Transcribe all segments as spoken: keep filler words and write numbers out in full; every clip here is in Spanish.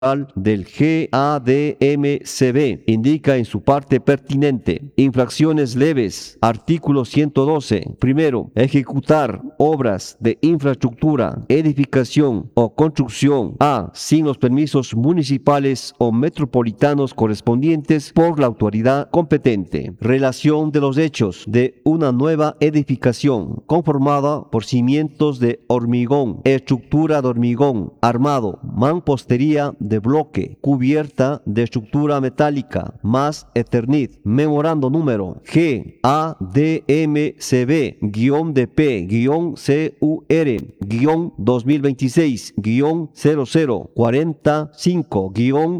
del G A D M C B indica en su parte pertinente: infracciones leves. Artículo ciento doce. Primero, ejecutar obras de infraestructura, edificación o construcción A sin los permisos municipales o metropolitanos correspondientes por la autoridad competente. Relación de los hechos de una nueva edificación conformada por cimientos de hormigón, estructura de hormigón armado, mampostería de bloque, cubierta de estructura metálica, más Eternit. Memorando número G A D M C B-D P-C U R-dos mil veintiséis cero cero cuarenta y cinco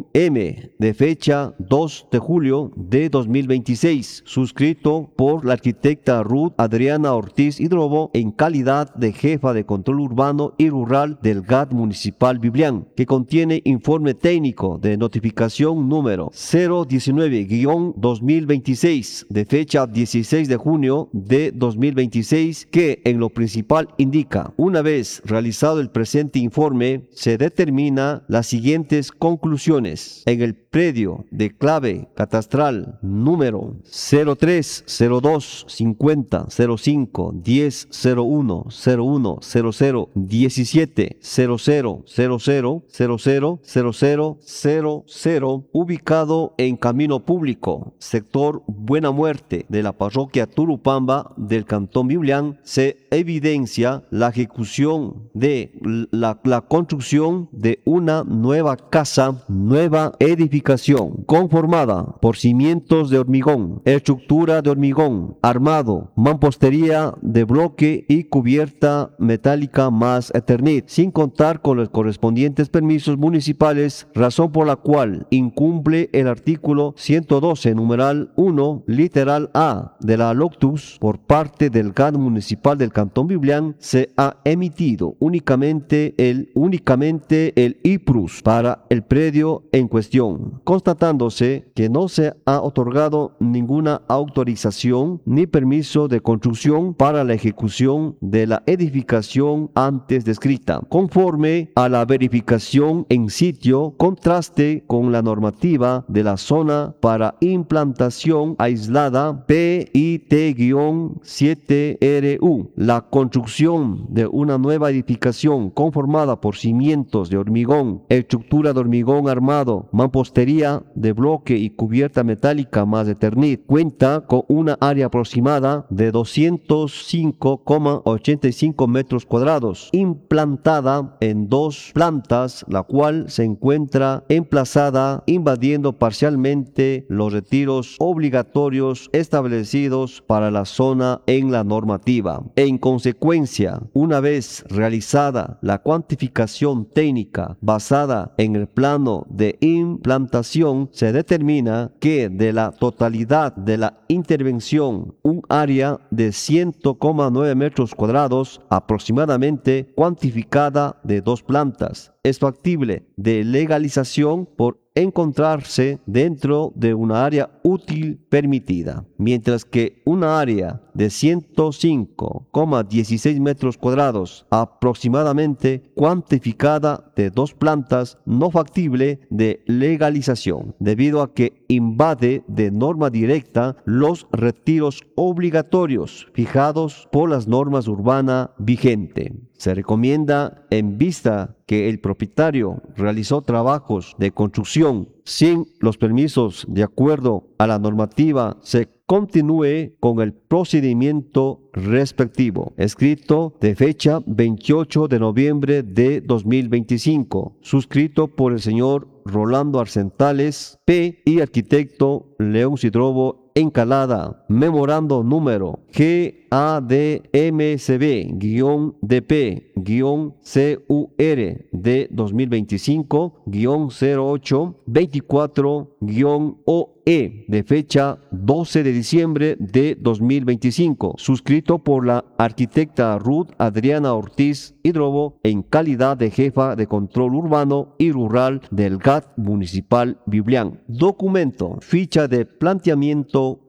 M de fecha dos de julio de dos mil veintiséis, suscrito por la arquitecta Ruth Adriana Ortiz Hidrobo en calidad de jefa de control urbano y rural del G A T municipal Biblián, que contiene informe técnico de notificación número cero diecinueve dos mil veintiséis de fecha dieciséis de junio de dos mil veintiséis, que en lo principal indica: una vez realizado el presente informe, se determina las siguientes conclusiones. En el predio de clave catastral número cero tres cero dos cincuenta cero cinco diez cero uno cero uno cero cero diecisiete cero cero cero cero cero cero cero cero cero cero, ubicado en Camino Público, sector Buena Muerte de la parroquia Turupamba del Cantón Biblián, se evidencia la ejecución de la, la construcción de una nueva casa, nueva edificación conformada por cimientos de hormigón, estructura de hormigón armado, mampostería de bloque y cubierta metálica más Eternit, sin contar con los correspondientes permisos municipales, razón por la cual incumple el artículo ciento doce, numeral uno, literal A de la Loctus. Por parte del G A T municipal del Cantón Biblián se ha emitido únicamente el, únicamente el I P R U S para el predio en cuestión, constatándose que no se ha otorgado ninguna autorización ni permiso de construcción para la ejecución de la edificación antes descrita, conforme a la verificación en sitio, contraste con la normativa de la zona para implantación aislada P I T siete R U. La construcción de una nueva edificación conformada por cimientos de hormigón, estructura de hormigón armado, mampostería de bloque y cubierta metálica más Eternit cuenta con una área aproximada de doscientos cinco coma ochenta y cinco metros cuadrados, implantada en dos plantas, la cual se encuentra emplazada invadiendo parcialmente los retiros obligatorios establecidos para la zona en la normativa. En consecuencia, una vez realizada la cuantificación técnica basada en el plano de implantación, se determina que de la totalidad de la intervención, un área de cien coma nueve metros cuadrados aproximadamente cuantificada de dos plantas es factible de legalización por encontrarse dentro de una área útil permitida, mientras que una área de ciento cinco coma dieciséis metros cuadrados aproximadamente cuantificada de dos plantas no factible de legalización, debido a que invade de norma directa los retiros obligatorios fijados por las normas urbanas vigentes. Se recomienda, en vista que el propietario realizó trabajos de construcción sin los permisos de acuerdo a la normativa, se continúe con el procedimiento respectivo. Escrito de fecha veintiocho de noviembre de dos mil veinticinco, suscrito por el señor Rolando Arcentales P. y arquitecto León Sidrobo Encalada. Memorando número G A D M C B-D P-C U R de dos mil veinticinco cero ocho veinticuatro O E de fecha doce de diciembre de dos mil veinticinco, suscrito por la arquitecta Ruth Adriana Ortiz Hidrobo en calidad de jefa de control urbano y rural del G A T municipal Biblián. Documento: ficha de planteamiento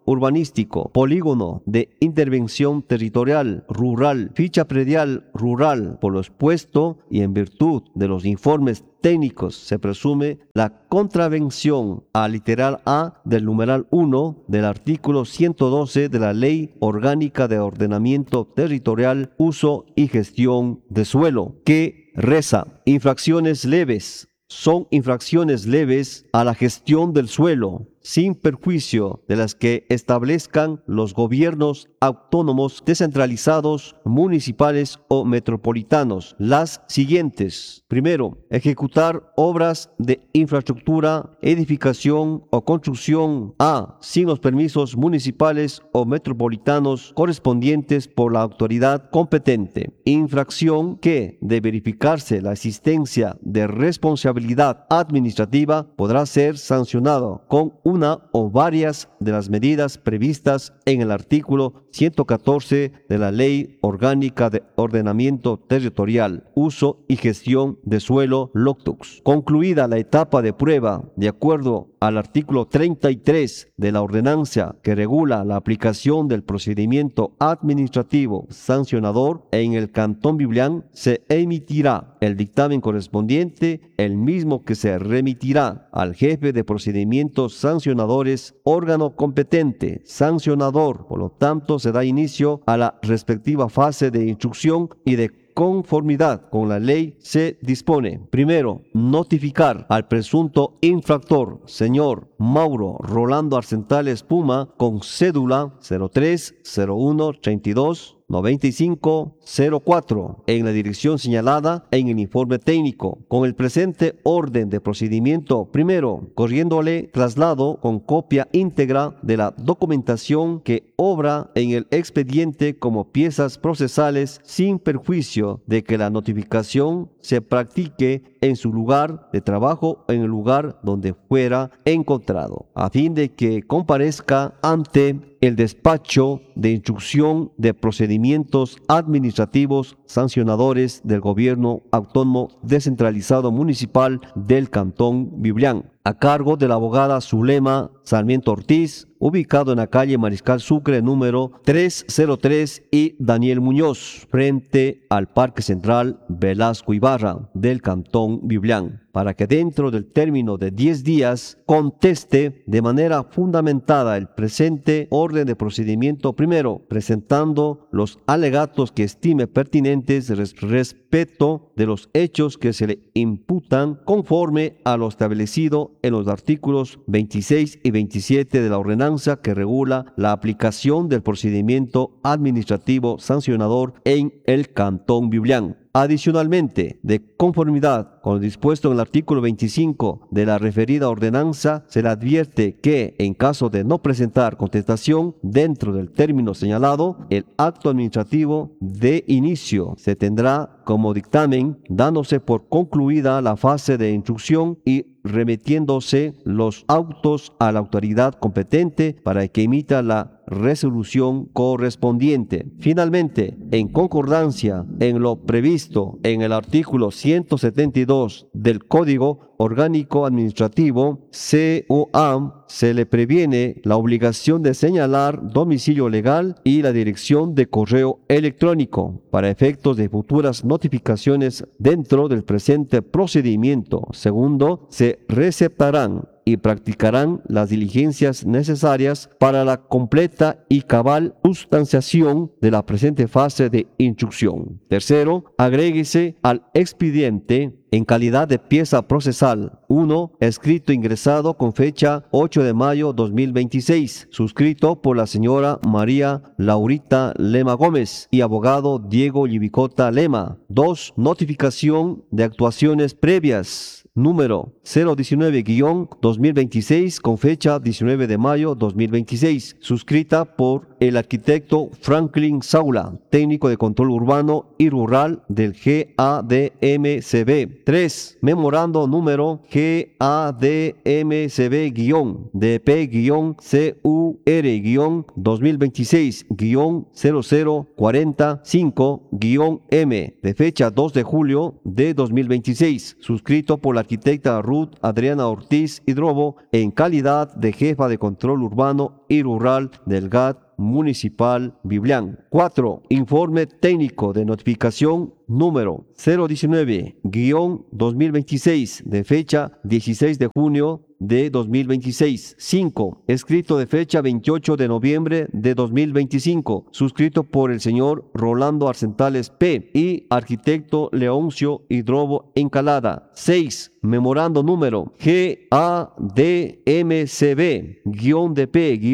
urbanístico, polígono de intervención territorial rural, ficha predial rural. Por lo expuesto y en virtud de los informes técnicos, se presume la contravención al literal A del numeral uno del artículo ciento doce de la Ley Orgánica de Ordenamiento Territorial, Uso y Gestión de Suelo, que reza: infracciones leves son infracciones leves a la gestión del suelo, sin perjuicio de las que establezcan los gobiernos autónomos descentralizados, municipales o metropolitanos. Las siguientes: primero, ejecutar obras de infraestructura, edificación o construcción A, sin los permisos municipales o metropolitanos correspondientes por la autoridad competente. Infracción que, de verificarse la existencia de responsabilidad administrativa, podrá ser sancionado con un una o varias de las medidas previstas en el artículo ciento catorce de la Ley Orgánica de Ordenamiento Territorial, Uso y Gestión de Suelo, LOCTUS. Concluida la etapa de prueba, de acuerdo al artículo treinta y tres de la ordenanza que regula la aplicación del procedimiento administrativo sancionador en el Cantón Biblián, se emitirá el dictamen correspondiente, el mismo que se remitirá al jefe de procedimientos sancionadores, órgano competente sancionador. Por lo tanto, se da inicio a la respectiva fase de instrucción y de conformidad con la ley. Se dispone: primero, notificar al presunto infractor, señor Mauro Rolando Arcentales Puma, con cédula cero tres cero uno treinta y dos noventa y cinco cero cuatro, en la dirección señalada en el informe técnico, con el presente orden de procedimiento. Primero, corriéndole traslado con copia íntegra de la documentación que obra en el expediente como piezas procesales, sin perjuicio de que la notificación se practique en su lugar de trabajo o en el lugar donde fuera encontrado, a fin de que comparezca ante el despacho de instrucción de procedimientos administrativos sancionadores del Gobierno Autónomo Descentralizado Municipal del Cantón Biblián, a cargo de la abogada Zulema Sarmiento Ortiz, ubicado en la calle Mariscal Sucre número trescientos tres, y Daniel Muñoz, frente al Parque Central Velasco Ibarra del Cantón Biblián, para que dentro del término de diez días conteste de manera fundamentada el presente orden de procedimiento, primero presentando los alegatos que estime pertinentes respecto de los hechos que se le imputan conforme a lo establecido en los artículos veintiséis y veintisiete de la ordenanza que regula la aplicación del procedimiento administrativo sancionador en el Cantón Biblián. Adicionalmente, de conformidad con lo dispuesto en el artículo veinticinco de la referida ordenanza, se le advierte que, en caso de no presentar contestación dentro del término señalado, el acto administrativo de inicio se tendrá como dictamen, dándose por concluida la fase de instrucción y remitiéndose los autos a la autoridad competente para que emita la resolución correspondiente. Finalmente, en concordancia en lo previsto en el artículo ciento setenta y dos del Código Orgánico Administrativo, C O A, se le previene la obligación de señalar domicilio legal y la dirección de correo electrónico para efectos de futuras notificaciones dentro del presente procedimiento. Segundo, se receptarán y practicarán las diligencias necesarias para la completa y cabal sustanciación de la presente fase de instrucción. Tercero, agréguese al expediente en calidad de pieza procesal uno, escrito ingresado con fecha ocho de mayo dos mil veintiséis, suscrito por la señora María Laurita Lema Gómez y abogado Diego Llibicota Lema. dos. Notificación de actuaciones previas número cero diecinueve guión dos mil veintiséis con fecha diecinueve de mayo dos mil veintiséis, suscrita por el arquitecto Franklin Saula, técnico de control urbano y rural del G A D M C B. tres. Memorando número G A D M C B-D P-C U R-dos mil veintiséis-cero cero cuarenta cinco M de fecha dos de julio de dos mil veintiséis, suscrito por la arquitecta Ruth Adriana Ortiz Hidrobo en calidad de jefa de control urbano y rural del G A T Municipal Biblián. cuatro. Informe técnico de notificación número cero diecinueve guión dos mil veintiséis de fecha dieciséis de junio de dos mil veintiséis. cinco. Escrito de fecha veintiocho de noviembre de dos mil veinticinco, suscrito por el señor Rolando Arcentales P. y arquitecto Leoncio Hidrobo Encalada. seis. Memorando número G A D M C B-D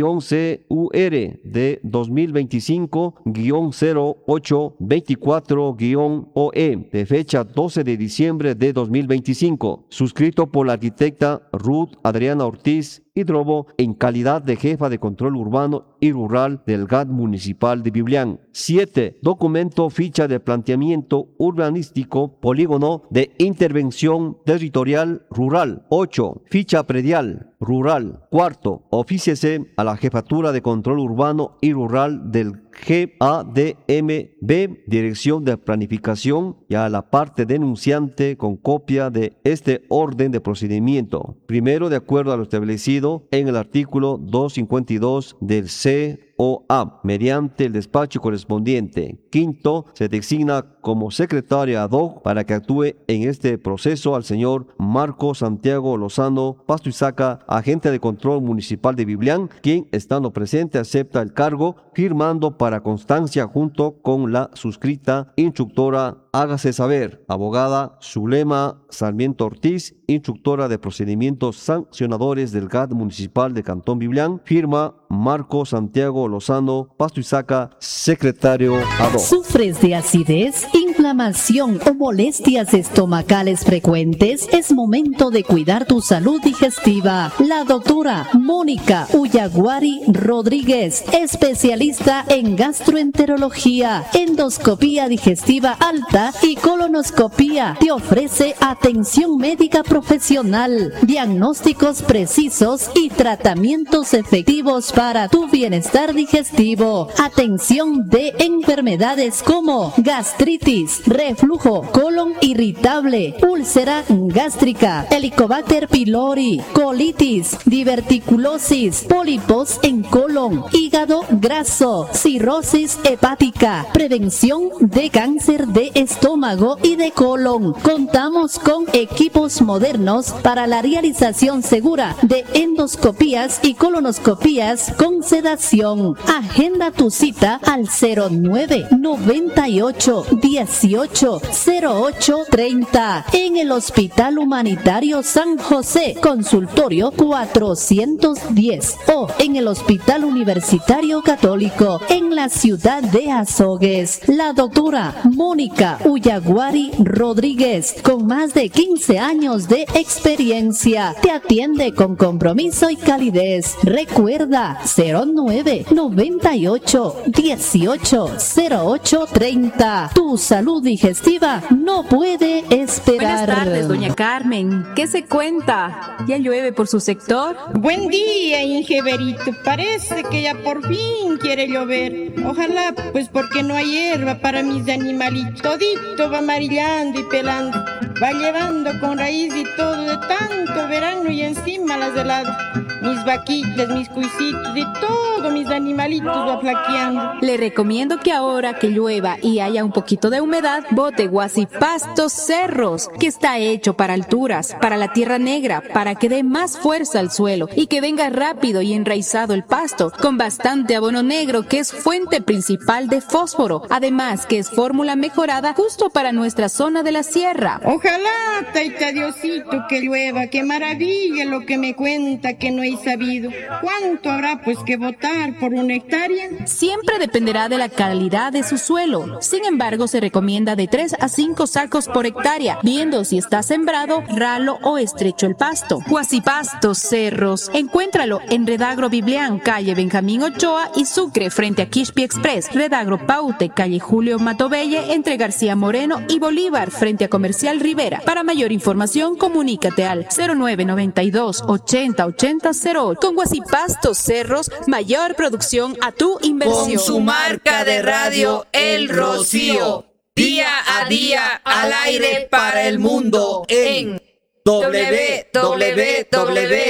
P-C U R de dos mil veinticinco cero ocho veinticuatro O E de fecha doce de diciembre de dos mil veinticinco, suscrito por la arquitecta Ruth Adriana Ortiz Hidrobo en calidad de jefa de control urbano y rural del G A T Municipal de Biblián. siete. Documento ficha de planteamiento urbanístico polígono de intervención territorial rural. ocho. Ficha predial rural. Cuarto. Ofíciese a la jefatura de control urbano y rural del G A D M B, Dirección de Planificación, y a la parte denunciante con copia de este orden de procedimiento. Primero, de acuerdo a lo establecido en el artículo doscientos cincuenta y dos del C O A, mediante el despacho correspondiente. Quinto, se designa como secretario ad hoc para que actúe en este proceso al señor Marco Santiago Lozano Pasto Isaca, agente de control municipal de Biblián, quien, estando presente, acepta el cargo, firmando para constancia junto con la suscrita instructora. Hágase saber, abogada Zulema Sarmiento Ortiz, instructora de procedimientos sancionadores del G A T Municipal de Cantón Biblián. Firma Marco Santiago Lozano Pasto Isaca, secretario ad hoc. ¿Sufres de acidez, inflamación o molestias estomacales frecuentes? Es momento de cuidar tu salud digestiva. La doctora Mónica Uyaguari Rodríguez, especialista en gastroenterología, endoscopía digestiva alta y colonoscopía, te ofrece atención médica profesional, diagnósticos precisos y tratamientos efectivos para tu bienestar digestivo. Atención de enfermedades como gastritis, reflujo, colon irritable, úlcera gástrica, Helicobacter pylori, colitis, diverticulosis, pólipos en colon, hígado graso, cirrosis hepática, prevención de cáncer de estómago y de colon. Contamos con equipos modernos para la realización segura de endoscopías y colonoscopías con sedación. Agenda tu cita al cero nueve noventa y ocho dieciocho cero ocho treinta en el Hospital Humanitario San José, consultorio cuatrocientos diez, o en el Hospital Universitario Católico en la ciudad de Azogues. La doctora Mónica Uyaguari Rodríguez, con más de quince años de experiencia, te atiende con compromiso y calidez. Recuerda, cero nueve noventa y ocho dieciocho cero ocho treinta. Tu salud digestiva no puede esperar. Buenas tardes, doña Carmen. ¿Qué se cuenta? ¿Ya llueve por su sector? Buen día, Ingeberito. Parece que ya por fin quiere llover. Ojalá, pues porque no hay hierba para mis animalitos. Todito va amarillando y pelando. Va llevando con raíz y todo de tanto verano y encima las heladas. Mis vaquitas, mis cuisitos y todo mis animalitos va flaqueando. Le recomiendo que ahora que llueva y haya un poquito de humedad, bote Guasipastos Cerros, que está hecho para alturas, para la tierra negra, para que dé más fuerza al suelo y que venga rápido y enraizado el pasto, con bastante abono negro que es fuente principal de fósforo, además que es fórmula mejorada justo para nuestra zona de la sierra. Ojalá, taita Diosito, que llueva, qué maravilla lo que me cuenta que no he sabido. ¿Cuánto habrá pues que botar por una hectárea? Siempre dependerá de la calidad de su suelo. Sin embargo, se recomienda de tres a cinco sacos por hectárea, viendo si está sembrado, ralo o estrecho el pasto. Guasipastos Cerros, encuéntralo en Redagro Biblián, calle Benjamín Ochoa y Sucre, frente a Quispi Express. Redagro Paute, calle Julio Matobelle, entre García Moreno y Bolívar, frente a Comercial Rivera. Para mayor información, comunícate al cero nueve noventa y dos ochenta ochenta cero ocho. Con Guasipastos Cerros, mayor producción a tu inversión. Con su marca de radio El Rocío, día a día al aire para el mundo en doble u doble u doble u punto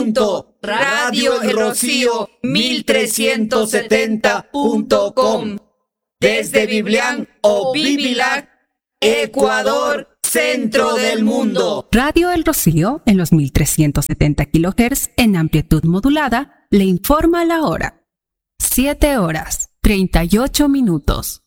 punto radio el rocío mil trescientos setenta punto com. Desde Biblián o Bibilac, Ecuador, centro del mundo. Radio El Rocío, en los mil trescientos setenta kilohertz en amplitud modulada, le informa la hora. siete horas, treinta y ocho minutos.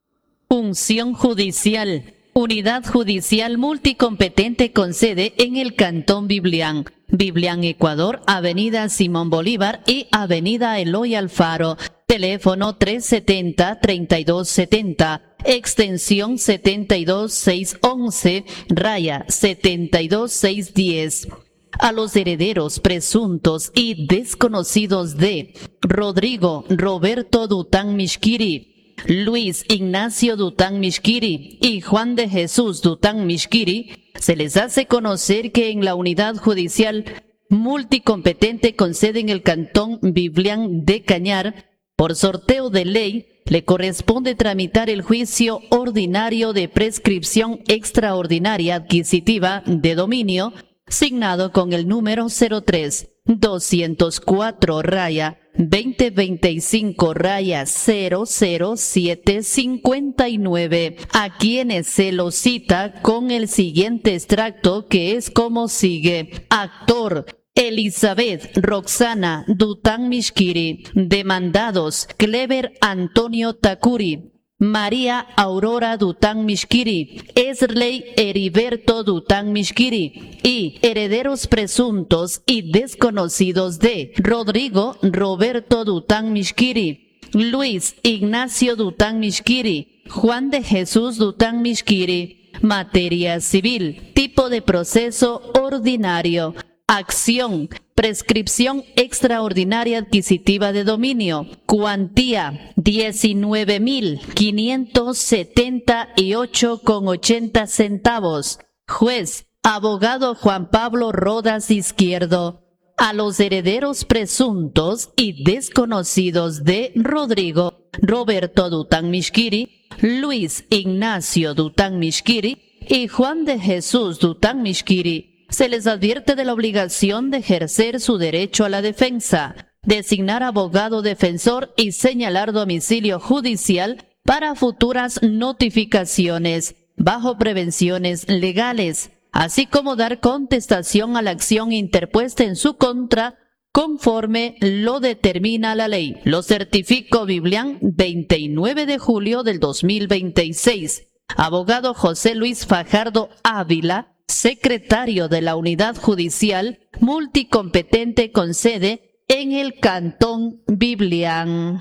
Función judicial. Unidad judicial multicompetente con sede en el Cantón Biblián. Biblián, Ecuador, Avenida Simón Bolívar y Avenida Eloy Alfaro. Teléfono trescientos setenta, treinta y dos setenta, extensión setenta y dos seiscientos once, raya setenta y dos seiscientos diez. A los herederos presuntos y desconocidos de Rodrigo Roberto Dután Mishkiri, Luis Ignacio Dután Mishkiri y Juan de Jesús Dután Mishkiri, se les hace conocer que en la unidad judicial multicompetente con sede en el Cantón Biblián de Cañar, por sorteo de ley, le corresponde tramitar el juicio ordinario de prescripción extraordinaria adquisitiva de dominio, signado con el número cero tres, doscientos cuatro, raya veinte veinticinco, raya cero cero siete cincuenta y nueve, a quienes se los cita con el siguiente extracto, que es como sigue. Actor: Elizabeth Roxana Dután Mishkiri. Demandados: Clever Antonio Takuri, María Aurora Dután Mishkiri, Esley Heriberto Dután Mishkiri, y herederos presuntos y desconocidos de Rodrigo Roberto Dután Mishkiri, Luis Ignacio Dután Mishkiri, Juan de Jesús Dután Mishkiri. Materia civil: tipo de proceso ordinario. Acción: prescripción extraordinaria adquisitiva de dominio. Cuantía: diecinueve mil quinientos setenta y ocho con ochenta centavos. Juez: abogado Juan Pablo Rodas Izquierdo. A los herederos presuntos y desconocidos de Rodrigo Roberto Dután Mishkiri, Luis Ignacio Dután Mishkiri y Juan de Jesús Dután Mishkiri, se les advierte de la obligación de ejercer su derecho a la defensa, designar abogado defensor y señalar domicilio judicial para futuras notificaciones, bajo prevenciones legales, así como dar contestación a la acción interpuesta en su contra, conforme lo determina la ley. Lo certifico Biblián, veintinueve de julio del dos mil veintiséis. Abogado José Luis Fajardo Ávila, secretario de la Unidad Judicial multicompetente con sede en el Cantón Biblián.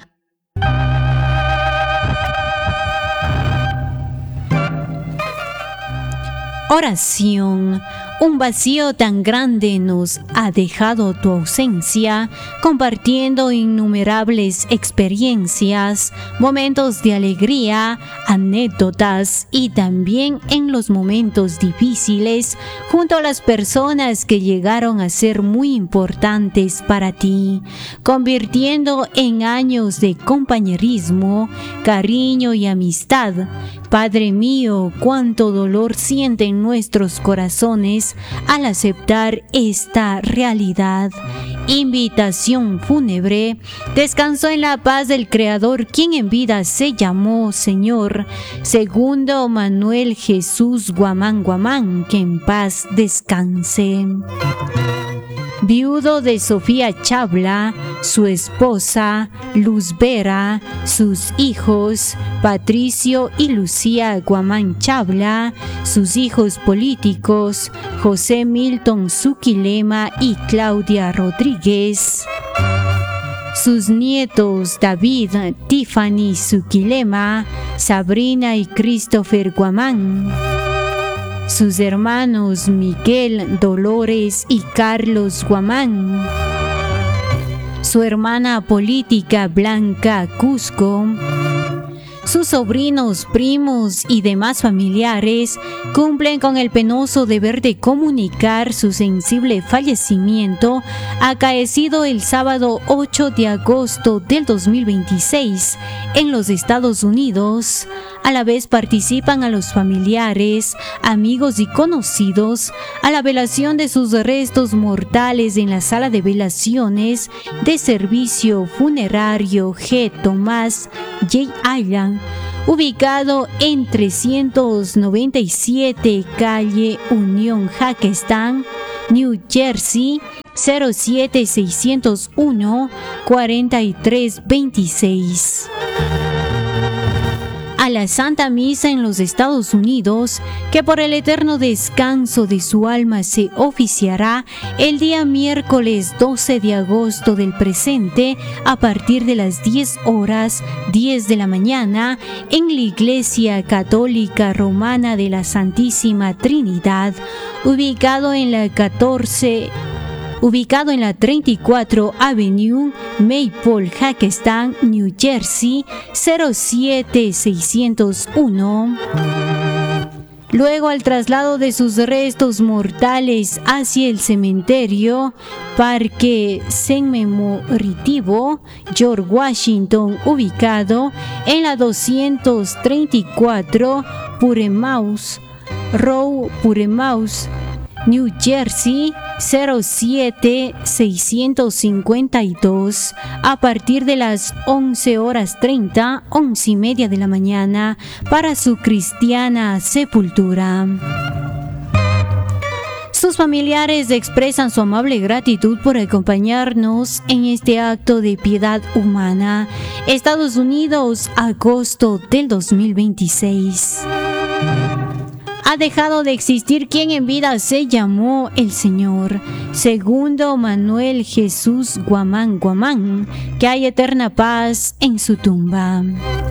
Oración. Un vacío tan grande nos ha dejado tu ausencia, compartiendo innumerables experiencias, momentos de alegría, anécdotas y también en los momentos difíciles, junto a las personas que llegaron a ser muy importantes para ti, convirtiendo en años de compañerismo, cariño y amistad. Padre mío, cuánto dolor sienten nuestros corazones al aceptar esta realidad. Invitación fúnebre. Descansó en la paz del Creador, quien en vida se llamó Señor. Segundo Manuel Jesús Guamán Guamán, que en paz descanse. Viudo de Sofía Chabla, su esposa Luz Vera, sus hijos Patricio y Lucía Guamán Chabla, sus hijos políticos José Milton Zuquilema y Claudia Rodríguez, sus nietos David, Tiffany Zuquilema, Sabrina y Christopher Guamán, sus hermanos Miguel, Dolores y Carlos Guamán, su hermana política Blanca Cusco, sus sobrinos, primos y demás familiares cumplen con el penoso deber de comunicar su sensible fallecimiento acaecido el sábado ocho de agosto del dos mil veintiséis en los Estados Unidos A la vez participan a los familiares, amigos y conocidos a la velación de sus restos mortales en la sala de velaciones de Servicio Funerario G. Tomás J. Allen, ubicado en trescientos noventa y siete calle Unión Hackensack, New Jersey, cero siete seiscientos uno cuarenta y tres veintiséis. A la Santa Misa en los Estados Unidos, que por el eterno descanso de su alma se oficiará el día miércoles doce de agosto del presente a partir de las diez horas diez de la mañana en la Iglesia Católica Romana de la Santísima Trinidad, ubicado en la catorce ubicado en la treinta y cuatro Avenue, Maple, Hackensack, New Jersey, cero siete seiscientos uno. Luego, al traslado de sus restos mortales hacia el cementerio Parque Conmemorativo George Washington, ubicado en la doscientos treinta y cuatro Puremouth Road, Puremouth, New Jersey, cero siete seiscientos cincuenta y dos, a partir de las once horas treinta, once y media de la mañana, para su cristiana sepultura. Sus familiares expresan su amable gratitud por acompañarnos en este acto de piedad humana. Estados Unidos, agosto del dos mil veintiséis. Ha dejado de existir quien en vida se llamó el Señor. Segundo Manuel Jesús Guamán Guamán, que hay eterna paz en su tumba.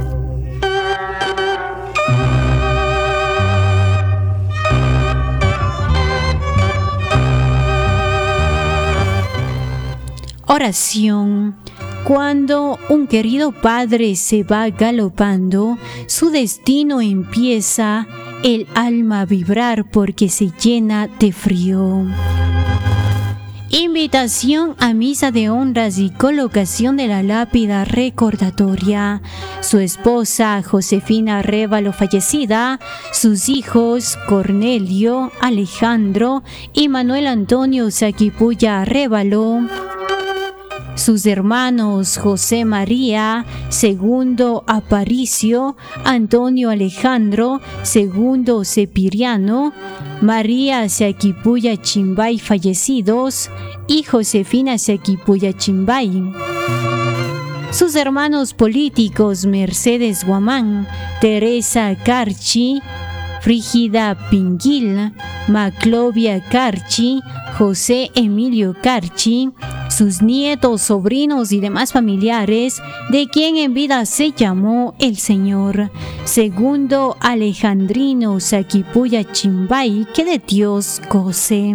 Oración. Cuando un querido padre se va galopando, su destino empieza el alma a vibrar porque se llena de frío. Invitación a misa de honras y colocación de la lápida recordatoria. Su esposa Josefina Arévalo, fallecida, sus hijos Cornelio, Alejandro y Manuel Antonio Saquipuya Arévalo, sus hermanos José María, segundo Aparicio, Antonio Alejandro, segundo Cepiriano, María Saquipuya Chimbay, fallecidos, y Josefina Saquipuya Chimbay. Sus hermanos políticos Mercedes Guamán, Teresa Carchi, Frígida Pinguil, Maclovia Carchi, José Emilio Carchi, sus nietos, sobrinos y demás familiares de quien en vida se llamó el Señor. Segundo Alejandrino Saquipuya Chimbay, que de Dios goce.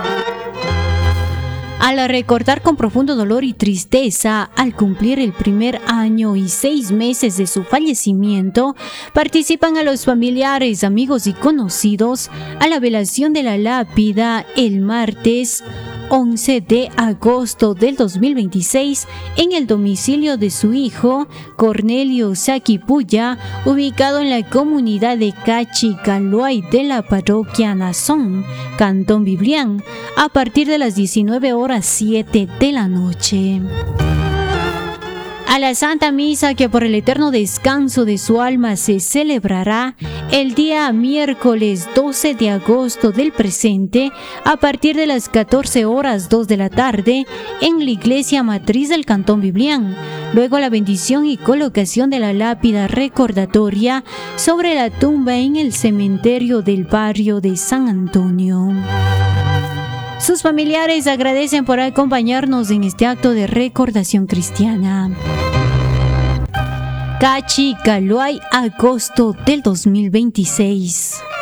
Al recordar con profundo dolor y tristeza, al cumplir el primer año y seis meses de su fallecimiento, participan a los familiares, amigos y conocidos a la velación de la lápida el martes once de agosto del dos mil veintiséis en el domicilio de su hijo Cornelio Saquipuya, ubicado en la comunidad de Cachicaluay de la parroquia Nazón, Cantón Biblián, a partir de las diecinueve horas siete de la noche. A la Santa Misa, que por el eterno descanso de su alma se celebrará el día miércoles doce de agosto del presente a partir de las catorce horas dos de la tarde en la iglesia matriz del Cantón Biblián. Luego la bendición y colocación de la lápida recordatoria sobre la tumba en el cementerio del barrio de San Antonio. Sus familiares agradecen por acompañarnos en este acto de recordación cristiana. Cachicaluay, agosto del dos mil veintiséis.